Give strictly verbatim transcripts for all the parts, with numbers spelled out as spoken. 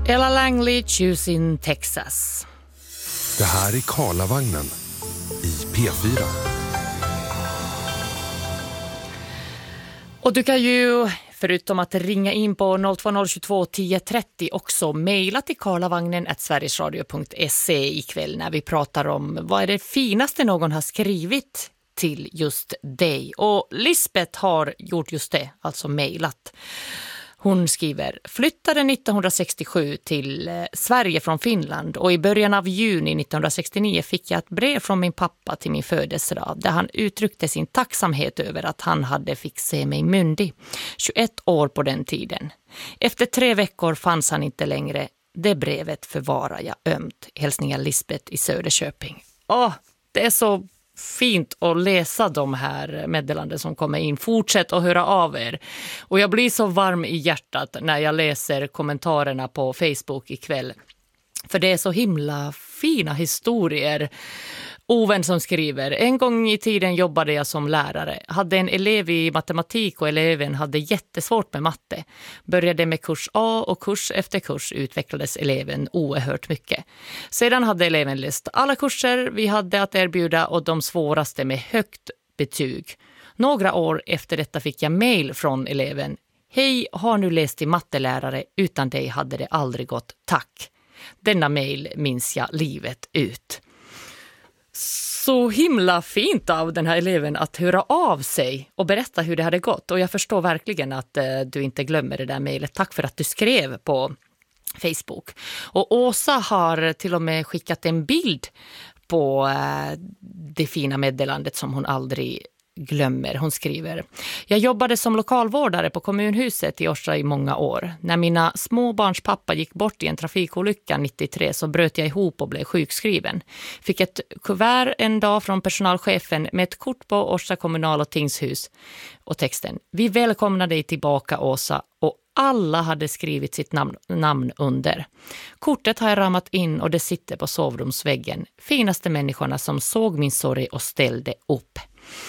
Ella Langley, Choosing Texas. Det här är Karlavagnen i P fyra. Och du kan ju, förutom att ringa in på noll två noll två tio trettio, också mejla till karlavagnen at sverigesradio punkt se ikväll när vi pratar om vad är det finaste någon har skrivit till just dig. Och Lisbeth har gjort just det, alltså mejlat. Hon skriver: flyttade nittonhundrasextiosju till eh, Sverige från Finland och i början av juni nittonhundrasextionio fick jag ett brev från min pappa till min födelsedag där han uttryckte sin tacksamhet över att han hade fick se mig myndig. tjugoett år på den tiden. Efter tre veckor fanns han inte längre. Det brevet förvarar jag ömt. Hälsningar Lisbeth i Söderköping. Åh, det är så fint att läsa de här meddelanden som kommer in. Fortsätt att höra av er. Och jag blir så varm i hjärtat när jag läser kommentarerna på Facebook ikväll. För det är så himla fina historier. Oven som skriver: en gång i tiden jobbade jag som lärare. Hade en elev i matematik och eleven hade jättesvårt med matte. Började med kurs A och kurs efter kurs utvecklades eleven oerhört mycket. Sedan hade eleven läst alla kurser vi hade att erbjuda och de svåraste med högt betyg. Några år efter detta fick jag mejl från eleven. Hej, har nu läst till mattelärare. Utan dig hade det aldrig gått. Tack. Denna mejl minns jag livet ut. Så himla fint av den här eleven att höra av sig och berätta hur det hade gått. Och jag förstår verkligen att eh, du inte glömmer det där mejlet. Tack för att du skrev på Facebook. Och Åsa har till och med skickat en bild på eh, det fina meddelandet som hon aldrig glömmer. Hon skriver: jag jobbade som lokalvårdare på kommunhuset i Orsa i många år. När mina småbarns pappa gick bort i en trafikolycka nittiotre så bröt jag ihop och blev sjukskriven. Fick ett kuvert en dag från personalchefen med ett kort på Orsa kommunal- och tingshus och texten: vi välkomnar dig tillbaka, Åsa, och alla hade skrivit sitt namn, namn under. Kortet har jag ramat in och det sitter på sovrumsväggen. Finaste människorna som såg min sorg och ställde upp.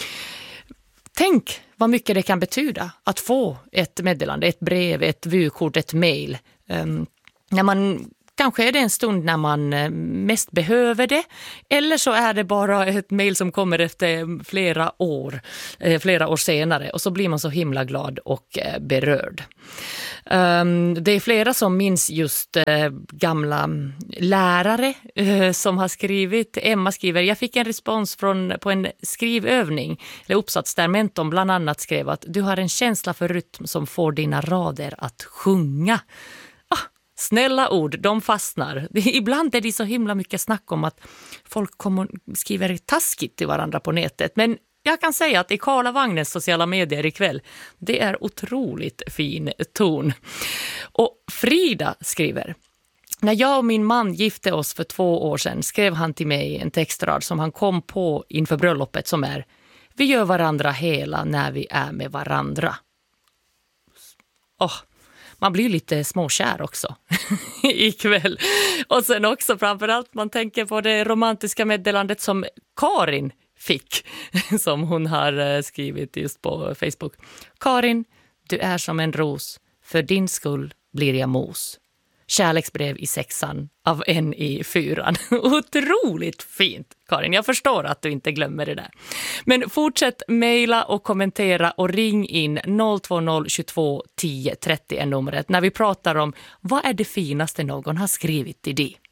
Tänk vad mycket det kan betyda att få ett meddelande, ett brev, ett vykort, ett mejl. Um, när man, kanske är det en stund när man mest behöver det. Eller så är det bara ett mejl som kommer efter flera år, eh, flera år senare. Och så blir man så himla glad och eh, berörd. Um, det är flera som minns just eh, gamla lärare eh, som har skrivit. Emma skriver: jag fick en respons från, på en skrivövning eller uppsats där mentorn bland annat skrev att du har en känsla för rytm som får dina rader att sjunga. Ah, snälla ord, de fastnar. Ibland är det så himla mycket snack om att folk kommer skriver taskigt till varandra på nätet, men jag kan säga att i Karlavagnens sociala medier ikväll, det är otroligt fin ton. Och Frida skriver: när jag och min man gifte oss för två år sedan skrev han till mig en textrad som han kom på inför bröllopet som är: vi gör varandra hela när vi är med varandra. Åh, man blir lite småkär också ikväll. Och sen också framförallt man tänker på det romantiska meddelandet som Karin fick, som hon har skrivit just på Facebook. Karin, du är som en ros. För din skull blir jag mos. Kärleksbrev i sexan av en i fyran. Otroligt fint, Karin. Jag förstår att du inte glömmer det där. Men fortsätt mejla och kommentera och ring in noll två noll två tio trettio är numret när vi pratar om vad är det finaste någon har skrivit till dig.